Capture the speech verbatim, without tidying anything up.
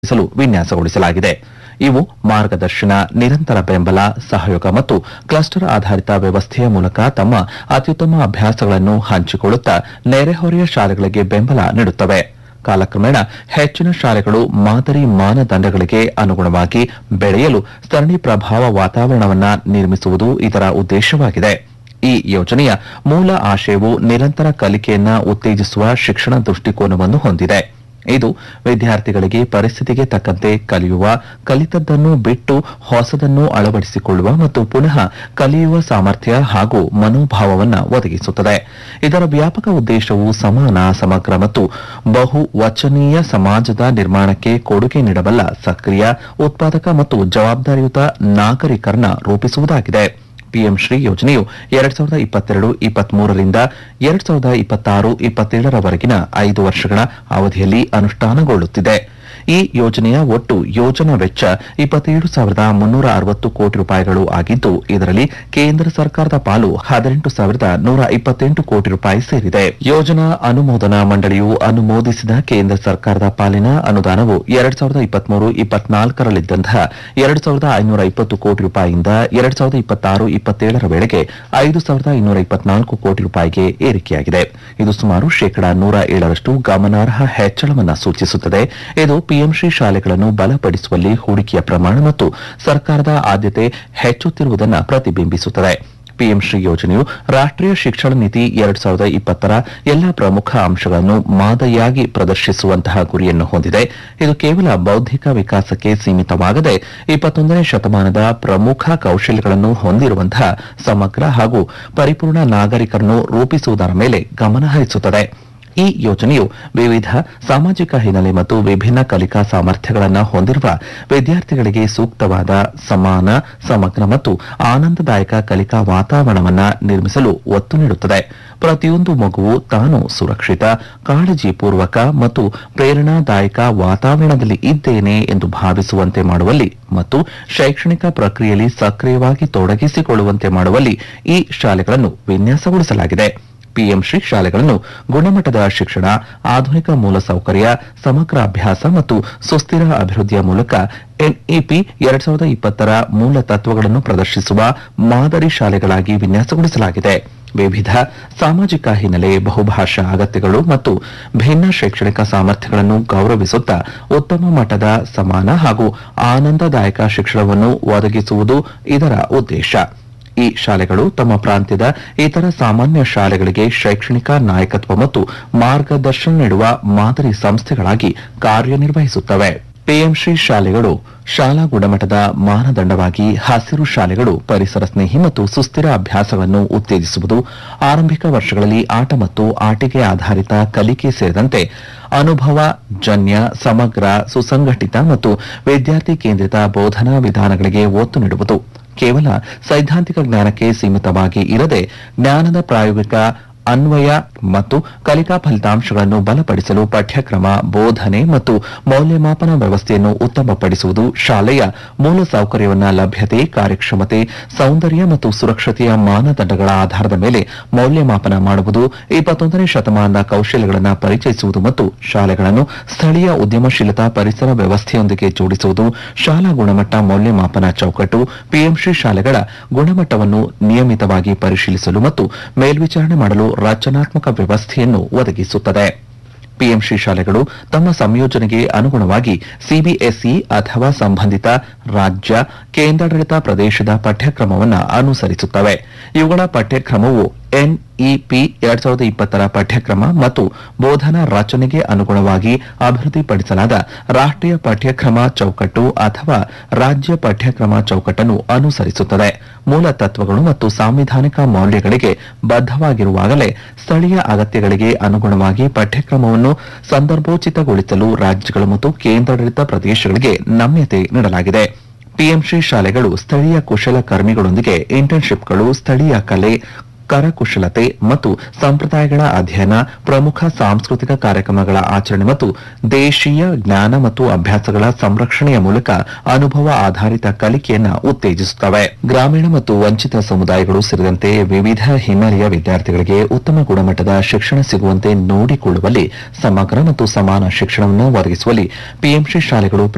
ಲು ವಿನ್ಯಾಸಗೊಳಿಸಲಾಗಿದೆ. ಇವು ಮಾರ್ಗದರ್ಶನ, ನಿರಂತರ ಬೆಂಬಲ, ಸಹಯೋಗ ಮತ್ತು ಕ್ಲಸ್ಟರ್ ಆಧಾರಿತ ವ್ಯವಸ್ಥೆಯ ಮೂಲಕ ತಮ್ಮ ಅತ್ಯುತ್ತಮ ಅಭ್ಯಾಸಗಳನ್ನು ಹಂಚಿಕೊಳ್ಳುತ್ತಾ ನೆರೆಹೊರೆಯ ಶಾಲೆಗಳಿಗೆ ಬೆಂಬಲ ನೀಡುತ್ತವೆ. ಕಾಲಕ್ರಮೇಣ ಹೆಚ್ಚಿನ ಶಾಲೆಗಳು ಮಾದರಿ ಮಾನದಂಡಗಳಿಗೆ ಅನುಗುಣವಾಗಿ ಬೆಳೆಯಲು ಸರಣಿ ಪ್ರಭಾವ ವಾತಾವರಣವನ್ನು ನಿರ್ಮಿಸುವುದು ಇದರ ಉದ್ದೇಶವಾಗಿದೆ. ಈ ಯೋಜನೆಯ ಮೂಲ ಆಶಯವು ನಿರಂತರ ಕಲಿಕೆಯನ್ನು ಉತ್ತೇಜಿಸುವ ಶಿಕ್ಷಣ ದೃಷ್ಟಿಕೋನವನ್ನು ಹೊಂದಿದೆ. ಇದು ವಿದ್ಯಾರ್ಥಿಗಳಿಗೆ ಪರಿಸ್ಥಿತಿಗೆ ತಕ್ಕಂತೆ ಕಲಿಯುವ, ಕಲಿತದ್ದನ್ನು ಬಿಟ್ಟು ಹೊಸದನ್ನು ಅಳವಡಿಸಿಕೊಳ್ಳುವ ಮತ್ತು ಪುನಃ ಕಲಿಯುವ ಸಾಮರ್ಥ್ಯ ಹಾಗೂ ಮನೋಭಾವವನ್ನು ಒದಗಿಸುತ್ತದೆ. ಇದರ ವ್ಯಾಪಕ ಉದ್ದೇಶವು ಸಮಾನ, ಸಮಗ್ರ ಮತ್ತು ಬಹುವಚನೀಯ ಸಮಾಜದ ನಿರ್ಮಾಣಕ್ಕೆ ಕೊಡುಗೆ ನೀಡಬಲ್ಲ ಸಕ್ರಿಯ, ಉತ್ಪಾದಕ ಮತ್ತು ಜವಾಬ್ದಾರಿಯುತ ನಾಗರಿಕರನ್ನ ರೂಪಿಸುವುದಾಗಿದೆ. ಪಿಎಂ ಶ್ರೀ ಯೋಜನೆಯು ಎರಡ್ ಸಾವಿರದ ಇಪ್ಪತ್ತೆರಡು ಇಪ್ಪತ್ಮೂರರಿಂದ ಎರಡ್ ಸಾವಿರದ ಇಪ್ಪತ್ತಾರು ಇಪ್ಪತ್ತೇಳರವರೆಗಿನ ಐದು ವರ್ಷಗಳ ಅವಧಿಯಲ್ಲಿ ಅನುಷ್ಠಾನಗೊಳ್ಳುತ್ತಿದೆ. ಈ ಯೋಜನೆಯ ಒಟ್ಟು ಯೋಜನಾ ವೆಚ್ಚ ಇಪ್ಪತ್ತೇಳು ಸಾವಿರದ ಮುನ್ನೂರ ಅರವತ್ತು ಕೋಟಿ ರೂಪಾಯಿಗಳು ಆಗಿದ್ದು, ಇದರಲ್ಲಿ ಕೇಂದ್ರ ಸರ್ಕಾರದ ಪಾಲು ಹದಿನೆಂಟು ಸಾವಿರದ ನೂರ ಇಪ್ಪತ್ತೆಂಟು ಕೋಟಿ ರೂಪಾಯಿ ಸೇರಿದೆ. ಯೋಜನಾ ಅನುಮೋದನಾ ಮಂಡಳಿಯು ಅನುಮೋದಿಸಿದ ಕೇಂದ್ರ ಸರ್ಕಾರದ ಪಾಲಿನ ಅನುದಾನವು ಎರಡ್ ಸಾವಿರದ ಇಪ್ಪತ್ಮೂರು ಇಪ್ಪತ್ನಾಲ್ಕರಲ್ಲಿದ್ದಂತಹ ಎರಡು ಸಾವಿರದ ಐನೂರ ಇಪ್ಪತ್ತು ಕೋಟಿ ರೂಪಾಯಿಯಿಂದ ಎರಡ್ ಸಾವಿರದ ಇಪ್ಪತ್ತಾರು ಇಪ್ಪತ್ತೇಳರ ವೇಳೆಗೆ ಐದು ಸಾವಿರದ ಇನ್ನೂರ ಇಪ್ಪತ್ನಾಲ್ಕು ಕೋಟಿ ರೂಪಾಯಿಗೆ ಏರಿಕೆಯಾಗಿದೆ. ಇದು ಸುಮಾರು ಶೇಕಡಾ ನೂರ ಏಳರಷ್ಟು ಗಮನಾರ್ಹ ಹೆಚ್ಚಳವನ್ನು ಸೂಚಿಸುತ್ತದೆ. ಇದು ಪಿಎಂಶ್ರೀ ಶಾಲೆಗಳನ್ನು ಬಲಪಡಿಸುವಲ್ಲಿ ಹೂಡಿಕೆಯ ಪ್ರಮಾಣ ಮತ್ತು ಸರ್ಕಾರದ ಆದ್ಯತೆ ಹೆಚ್ಚುತ್ತಿರುವುದನ್ನು ಪ್ರತಿಬಿಂಬಿಸುತ್ತದೆ. ಪಿಎಂಶ್ರೀ ಯೋಜನೆಯು ರಾಷ್ಟೀಯ ಶಿಕ್ಷಣ ನೀತಿ ಎರಡ್ ಸಾವಿರದ ಇಪ್ಪತ್ತರ ಎಲ್ಲಾ ಪ್ರಮುಖ ಅಂಶಗಳನ್ನು ಮಾದರಿಯಾಗಿ ಪ್ರದರ್ಶಿಸುವಂತಹ ಗುರಿಯನ್ನು ಹೊಂದಿದೆ. ಇದು ಕೇವಲ ಬೌದ್ಧಿಕ ವಿಕಾಸಕ್ಕೆ ಸೀಮಿತವಾಗದೆ ಇಪ್ಪತ್ತೊಂದನೇ ಶತಮಾನದ ಪ್ರಮುಖ ಕೌಶಲ್ಯಗಳನ್ನು ಹೊಂದಿರುವಂತಹ ಸಮಗ್ರ ಹಾಗೂ ಪರಿಪೂರ್ಣ ನಾಗರಿಕರನ್ನು ರೂಪಿಸುವುದರ ಮೇಲೆ ಗಮನ ಹರಿಸುತ್ತದೆ. ಈ ಯೋಜನೆಯು ವಿವಿಧ ಸಾಮಾಜಿಕ ಹಿನ್ನೆಲೆ ಮತ್ತು ವಿಭಿನ್ನ ಕಲಿಕಾ ಸಾಮರ್ಥ್ಯಗಳನ್ನು ಹೊಂದಿರುವ ವಿದ್ಯಾರ್ಥಿಗಳಿಗೆ ಸೂಕ್ತವಾದ, ಸಮಾನ, ಸಮಗ್ರ ಮತ್ತು ಆನಂದದಾಯಕ ಕಲಿಕಾ ವಾತಾವರಣವನ್ನು ನಿರ್ಮಿಸಲು ಒತ್ತು ನೀಡುತ್ತದೆ. ಪ್ರತಿಯೊಂದು ಮಗುವು ತಾನು ಸುರಕ್ಷಿತ, ಕಾಳಜಿಪೂರ್ವಕ ಮತ್ತು ಪ್ರೇರಣಾದಾಯಕ ವಾತಾವರಣದಲ್ಲಿ ಇದ್ದೇನೆ ಎಂದು ಭಾವಿಸುವಂತೆ ಮಾಡುವಲ್ಲಿ ಮತ್ತು ಶೈಕ್ಷಣಿಕ ಪ್ರಕ್ರಿಯೆಯಲ್ಲಿ ಸಕ್ರಿಯವಾಗಿ ತೊಡಗಿಸಿಕೊಳ್ಳುವಂತೆ ಮಾಡುವಲ್ಲಿ ಈ ಶಾಲೆಗಳನ್ನು ವಿನ್ಯಾಸಗೊಳಿಸಲಾಗಿದೆ. ಪಿಎಂಶ್ರೀ ಶಾಲೆಗಳನ್ನು ಗುಣಮಟ್ಟದ ಶಿಕ್ಷಣ, ಆಧುನಿಕ ಮೂಲಸೌಕರ್ಯ, ಸಮಗ್ರ ಅಭ್ಯಾಸ ಮತ್ತು ಸುಸ್ಥಿರ ಅಭಿವೃದ್ಧಿಯ ಮೂಲಕ ಎನ್ಇಪಿ ಎರಡ್ ಸಾವಿರದ ಇಪ್ಪತ್ತರ ಮೂಲ ತತ್ವಗಳನ್ನು ಪ್ರದರ್ಶಿಸುವ ಮಾದರಿ ಶಾಲೆಗಳಾಗಿ ವಿನ್ಯಾಸಗೊಳಿಸಲಾಗಿದೆ. ವಿವಿಧ ಸಾಮಾಜಿಕ ಹಿನ್ನೆಲೆ, ಬಹುಭಾಷಾ ಅಗತ್ಯಗಳು ಮತ್ತು ಭಿನ್ನ ಶೈಕ್ಷಣಿಕ ಸಾಮರ್ಥ್ಯಗಳನ್ನು ಗೌರವಿಸುತ್ತಾ ಉತ್ತಮ ಮಟ್ಟದ, ಸಮಾನ ಹಾಗೂ ಆನಂದದಾಯಕ ಶಿಕ್ಷಣವನ್ನು ಒದಗಿಸುವುದು ಇದರ ಉದ್ದೇಶ. ಈ ಶಾಲೆಗಳು ತಮ್ಮ ಪ್ರಾಂತ್ಯದ ಇತರ ಸಾಮಾನ್ಯ ಶಾಲೆಗಳಿಗೆ ಶೈಕ್ಷಣಿಕ ನಾಯಕತ್ವ ಮತ್ತು ಮಾರ್ಗದರ್ಶನ ನೀಡುವ ಮಾದರಿ ಸಂಸ್ಥೆಗಳಾಗಿ ಕಾರ್ಯನಿರ್ವಹಿಸುತ್ತವೆ. ಪಿಎಂಶ್ರೀ ಶಾಲೆಗಳು ಶಾಲಾ ಗುಣಮಟ್ಟದ ಮಾನದಂಡವಾಗಿ ಹಸಿರು ಶಾಲೆಗಳು ಪರಿಸರ ಸ್ನೇಹಿ ಮತ್ತು ಸುಸ್ಥಿರ ಅಭ್ಯಾಸಗಳನ್ನು ಉತ್ತೇಜಿಸುವುದು, ಆರಂಭಿಕ ವರ್ಷಗಳಲ್ಲಿ ಆಟ ಮತ್ತು ಆಟಿಕೆ ಆಧಾರಿತ ಕಲಿಕೆ ಸೇರಿದಂತೆ ಅನುಭವಜನ್ಯ, ಸಮಗ್ರ, ಸುಸಂಘಟಿತ ಮತ್ತು ವಿದ್ಯಾರ್ಥಿ ಕೇಂದ್ರಿತ ಬೋಧನಾ ವಿಧಾನಗಳಿಗೆ ಒತ್ತು ನೀಡುವುದು, ಕೇವಲ ಸೈದ್ಧಾಂತಿಕ ಜ್ಞಾನಕ್ಕೆ ಸೀಮಿತವಾಗಿ ಇರದೆ ಜ್ಞಾನದ ಪ್ರಾಯೋಗಿಕ ಅನ್ವಯ ಮತ್ತು ಕಲಿಕಾ ಫಲಿತಾಂಶಗಳನ್ನು ಬಲಪಡಿಸಲು ಪಠ್ಯಕ್ರಮ, ಬೋಧನೆ ಮತ್ತು ಮೌಲ್ಯಮಾಪನ ವ್ಯವಸ್ಥೆಯನ್ನು ಉತ್ತಮಪಡಿಸುವುದು, ಶಾಲೆಯ ಮೂಲಸೌಕರ್ಯವನ್ನು ಲಭ್ಯತೆ, ಕಾರ್ಯಕ್ಷಮತೆ, ಸೌಂದರ್ಯ ಮತ್ತು ಸುರಕ್ಷತೆಯ ಮಾನದಂಡಗಳ ಆಧಾರದ ಮೇಲೆ ಮೌಲ್ಯಮಾಪನ ಮಾಡುವುದು, ಇಪ್ಪತ್ತೊಂದನೇ ಶತಮಾನದ ಕೌಶಲ್ಯಗಳನ್ನು ಪರಿಚಯಿಸುವುದು ಮತ್ತು ಶಾಲೆಗಳನ್ನು ಸ್ಥಳೀಯ ಉದ್ಯಮಶೀಲತಾ ಪರಿಸರ ವ್ಯವಸ್ಥೆಯೊಂದಿಗೆ ಜೋಡಿಸುವುದು, ಶಾಲಾ ಗುಣಮಟ್ಟ ಮೌಲ್ಯಮಾಪನ ಚೌಕಟ್ಟು, ಪಿಎಂಶ್ರೀ ಶಾಲೆಗಳ ಗುಣಮಟ್ಟವನ್ನು ನಿಯಮಿತವಾಗಿ ಪರಿಶೀಲಿಸಲು ಮತ್ತು ಮೇಲ್ವಿಚಾರಣೆ ಮಾಡಲು ರಚನಾತ್ಮಕ ವ್ಯವಸ್ಥೆಯನ್ನು ಒದಗಿಸುತ್ತದೆ. ಪಿಎಂಶ್ರೀ ಶಾಲೆಗಳು ತಮ್ಮ ಸಂಯೋಜನೆಗೆ ಅನುಗುಣವಾಗಿ ಸಿಬಿಎಸ್ಇ ಅಥವಾ ಸಂಬಂಧಿತ ರಾಜ್ಯ, ಕೇಂದ್ರಾಡಳಿತ ಪ್ರದೇಶದ ಪಠ್ಯಕ್ರಮವನ್ನು ಅನುಸರಿಸುತ್ತವೆ. ಇವುಗಳ ಪಠ್ಯಕ್ರಮವು ಎನ್ಇಪಿ ಎರಡ್ ಸಾವಿರದ ಇಪ್ಪತ್ತರ ಪಠ್ಯಕ್ರಮ ಮತ್ತು ಬೋಧನಾ ರಚನೆಗೆ ಅನುಗುಣವಾಗಿ ಅಭಿವೃದ್ಧಿಪಡಿಸಲಾದ ರಾಷ್ಟೀಯ ಪಠ್ಯಕ್ರಮ ಚೌಕಟ್ಟು ಅಥವಾ ರಾಜ್ಯ ಪಠ್ಯಕ್ರಮ ಚೌಕಟ್ಟನ್ನು ಅನುಸರಿಸುತ್ತದೆ. ಮೂಲ ತತ್ವಗಳು ಮತ್ತು ಸಾಂವಿಧಾನಿಕ ಮೌಲ್ಯಗಳಿಗೆ ಬದ್ಧವಾಗಿರುವಾಗಲೇ ಸ್ಥಳೀಯ ಅಗತ್ಯಗಳಿಗೆ ಅನುಗುಣವಾಗಿ ಪಠ್ಯಕ್ರಮವನ್ನು ಸಂದರ್ಭೋಚಿತಗೊಳಿಸಲು ರಾಜ್ಯಗಳು ಮತ್ತು ಕೇಂದ್ರಾಡಳಿತ ಪ್ರದೇಶಗಳಿಗೆ ನಮ್ಯತೆ ನೀಡಲಾಗಿದೆ. ಪಿಎಂಶ್ರೀ ಶಾಲೆಗಳು ಸ್ಥಳೀಯ ಕುಶಲಕರ್ಮಿಗಳೊಂದಿಗೆ ಇಂಟರ್ನ್ಶಿಪ್ಗಳು, ಸ್ಥಳೀಯ ಕಲೆ, ಕರಕುಶಲತೆ ಮತ್ತು ಸಂಪ್ರದಾಯಗಳ ಅಧ್ಯಯನ, ಪ್ರಮುಖ ಸಾಂಸ್ಕೃತಿಕ ಕಾರ್ಯಕ್ರಮಗಳ ಆಚರಣೆ ಮತ್ತು ದೇಶೀಯ ಜ್ಞಾನ ಮತ್ತು ಅಭ್ಯಾಸಗಳ ಸಂರಕ್ಷಣೆಯ ಮೂಲಕ ಅನುಭವ ಆಧಾರಿತ ಕಲಿಕೆಯನ್ನು ಉತ್ತೇಜಿಸುತ್ತವೆ. ಗ್ರಾಮೀಣ ಮತ್ತು ವಂಚಿತ ಸಮುದಾಯಗಳು ಸೇರಿದಂತೆ ವಿವಿಧ ಹಿನ್ನೆಲೆಯ ವಿದ್ಯಾರ್ಥಿಗಳಿಗೆ ಉತ್ತಮ ಗುಣಮಟ್ಟದ ಶಿಕ್ಷಣ ಸಿಗುವಂತೆ ನೋಡಿಕೊಳ್ಳುವಲ್ಲಿ, ಸಮಗ್ರ ಮತ್ತು ಸಮಾನ ಶಿಕ್ಷಣವನ್ನು ಒದಗಿಸುವಲ್ಲಿ ಪಿಎಂಶ್ರೀ ಶಾಲೆಗಳು